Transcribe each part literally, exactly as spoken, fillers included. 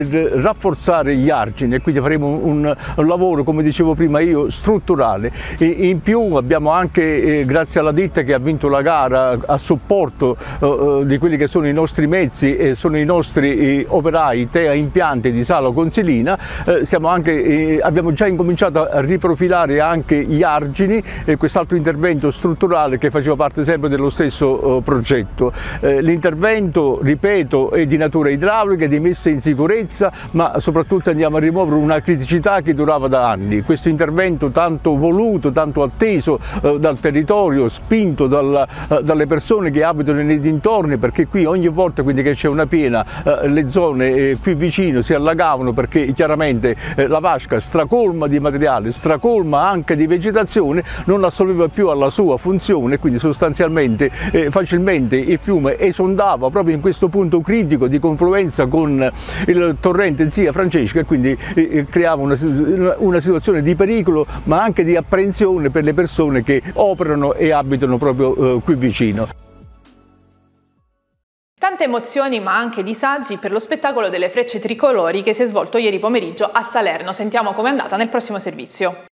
rafforzare gli argini, e quindi faremo un, un lavoro, come dicevo prima io, strutturale. E in più abbiamo anche, eh, grazie alla ditta che ha vinto la gara a supporto eh, di quelli che sono i nostri mezzi e sono i nostri eh, operai Tea Impianti di Salo Consilina, eh, siamo anche, eh, abbiamo già incominciato a riprofilare anche gli argini e quest'altro intervento strutturale che faceva parte sempre dello stesso eh, progetto. Eh, l'intervento, ripeto, è di natura idraulica, di messa in sicurezza, ma soprattutto andiamo a rimuovere una criticità che durava da anni. Questo intervento tanto voluto, tanto atteso eh, dal territorio, spinto dalla, eh, dalle persone che abitano nei dintorni, perché qui ogni volta quindi che c'è una piena eh, le zone eh, qui vicino si allagavano, perché chiaramente eh, la vasca stracolma di materiale, stracolma anche di vegetazione, non assolveva più alla sua funzione, quindi sostanzialmente eh, facilmente il fiume esondava proprio in questo punto critico di confluenza con il torrente Zia Francesca, e quindi eh, creava una, una situazione di pericolo ma anche di apprensione per le persone che operano e abitano proprio eh, qui vicino. Tante emozioni ma anche disagi per lo spettacolo delle frecce tricolori che si è svolto ieri pomeriggio a Salerno. Sentiamo com'è andata nel prossimo servizio.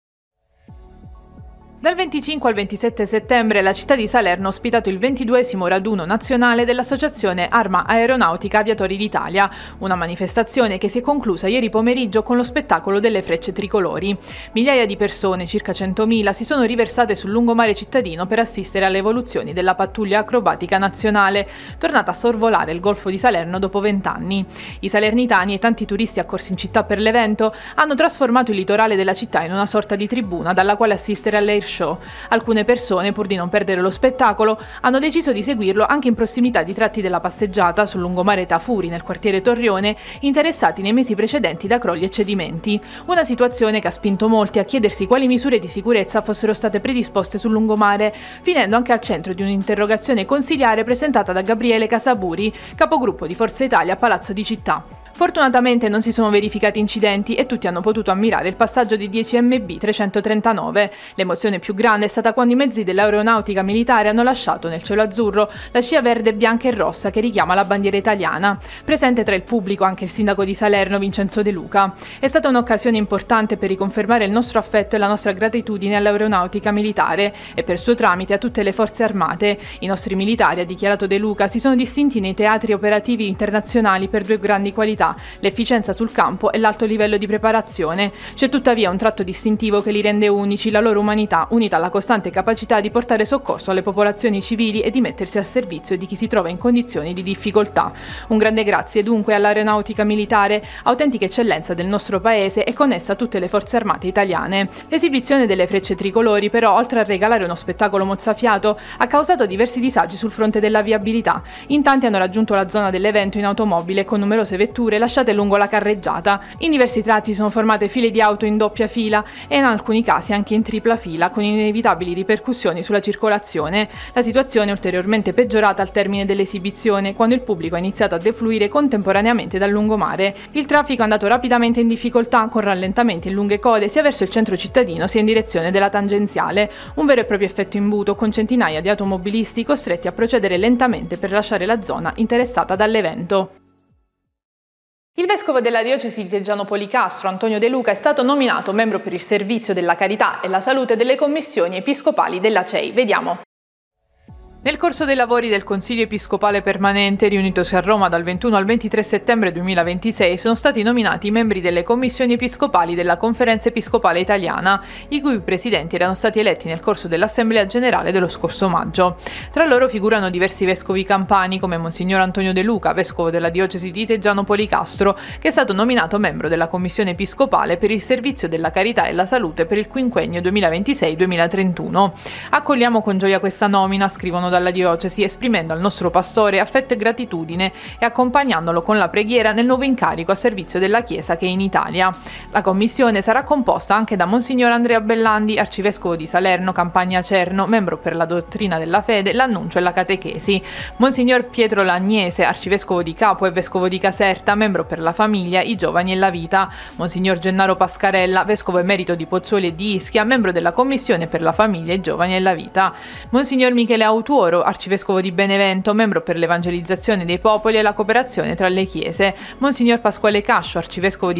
Dal venticinque al ventisette settembre la città di Salerno ha ospitato il ventiduesimo raduno nazionale dell'Associazione Arma Aeronautica Aviatori d'Italia, una manifestazione che si è conclusa ieri pomeriggio con lo spettacolo delle frecce tricolori. Migliaia di persone, circa centomila, si sono riversate sul lungomare cittadino per assistere alle evoluzioni della pattuglia acrobatica nazionale, tornata a sorvolare il golfo di Salerno dopo vent'anni. I salernitani e tanti turisti accorsi in città per l'evento hanno trasformato il litorale della città in una sorta di tribuna dalla quale assistere all'air show. Alcune persone, pur di non perdere lo spettacolo, hanno deciso di seguirlo anche in prossimità di tratti della passeggiata sul lungomare Tafuri nel quartiere Torrione, interessati nei mesi precedenti da crolli e cedimenti. Una situazione che ha spinto molti a chiedersi quali misure di sicurezza fossero state predisposte sul lungomare, finendo anche al centro di un'interrogazione consiliare presentata da Gabriele Casaburi, capogruppo di Forza Italia a Palazzo di Città. Fortunatamente non si sono verificati incidenti e tutti hanno potuto ammirare il passaggio di dieci M B trecentotrentanove. L'emozione più grande è stata quando i mezzi dell'aeronautica militare hanno lasciato nel cielo azzurro la scia verde, bianca e rossa che richiama la bandiera italiana. Presente tra il pubblico anche il sindaco di Salerno, Vincenzo De Luca. È stata un'occasione importante per riconfermare il nostro affetto e la nostra gratitudine all'aeronautica militare e per suo tramite a tutte le forze armate. I nostri militari, ha dichiarato De Luca, si sono distinti nei teatri operativi internazionali per due grandi qualità: l'efficienza sul campo e l'alto livello di preparazione. C'è tuttavia un tratto distintivo che li rende unici: la loro umanità, unita alla costante capacità di portare soccorso alle popolazioni civili e di mettersi al servizio di chi si trova in condizioni di difficoltà. Un grande grazie dunque all'aeronautica militare, autentica eccellenza del nostro paese e connessa a tutte le forze armate italiane. L'esibizione delle frecce tricolori però, oltre a regalare uno spettacolo mozzafiato, ha causato diversi disagi sul fronte della viabilità. In tanti hanno raggiunto la zona dell'evento in automobile con numerose vetture lasciate lungo la carreggiata. In diversi tratti sono formate file di auto in doppia fila e in alcuni casi anche in tripla fila, con inevitabili ripercussioni sulla circolazione. La situazione è ulteriormente peggiorata al termine dell'esibizione, quando il pubblico ha iniziato a defluire contemporaneamente dal lungomare. Il traffico è andato rapidamente in difficoltà, con rallentamenti e lunghe code sia verso il centro cittadino sia in direzione della tangenziale. Un vero e proprio effetto imbuto, con centinaia di automobilisti costretti a procedere lentamente per lasciare la zona interessata dall'evento. Il vescovo della diocesi di Teggiano Policastro, Antonio De Luca, è stato nominato membro per il servizio della carità e la salute delle commissioni episcopali della C E I. Vediamo. Nel corso dei lavori del Consiglio Episcopale Permanente, riunitosi a Roma dal ventuno al ventitré settembre duemilaventisei, sono stati nominati i membri delle commissioni episcopali della Conferenza Episcopale Italiana, i cui presidenti erano stati eletti nel corso dell'Assemblea Generale dello scorso maggio. Tra loro figurano diversi vescovi campani, come Monsignor Antonio De Luca, vescovo della diocesi di Teggiano Policastro, che è stato nominato membro della Commissione Episcopale per il servizio della carità e la salute per il quinquennio duemilaventisei duemilatrentuno. Accogliamo con gioia questa nomina, scrivono dalla diocesi, esprimendo al nostro pastore affetto e gratitudine e accompagnandolo con la preghiera nel nuovo incarico a servizio della Chiesa che è in Italia. La commissione sarà composta anche da Monsignor Andrea Bellandi, arcivescovo di Salerno, Campania Cerno, membro per la dottrina della fede, l'annuncio e la catechesi; Monsignor Pietro Lagnese, arcivescovo di Capo e vescovo di Caserta, membro per la famiglia, i giovani e la vita; Monsignor Gennaro Pascarella, vescovo emerito di Pozzuoli e di Ischia, membro della commissione per la famiglia, i giovani e la vita; Monsignor Michele Autuori, Lavoro, arcivescovo di Benevento, membro per l'evangelizzazione dei popoli e la cooperazione tra le chiese. Monsignor Pasquale Cascio, arcivescovo di